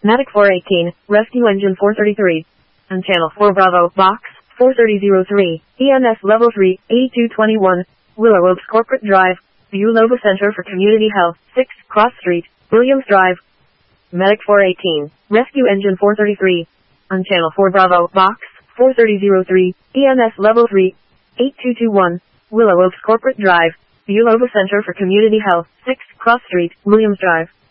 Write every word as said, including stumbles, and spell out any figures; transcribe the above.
Medic four eighteen, Rescue Engine four thirty-three. And Channel four Bravo, Box, four thirty oh three, E M S Level three, eighty-two twenty-one, Willow Oaks Corporate Drive, Bulova Center for Community Health, six, Cross Street, Williams Drive. Medic four eighteen, Rescue Engine four thirty-three. And Channel four Bravo, Box, four thirty oh three, E M S Level three, eighty-two twenty-one, Willow Oaks Corporate Drive, Bulova Center for Community Health, six, Cross Street, Williams Drive.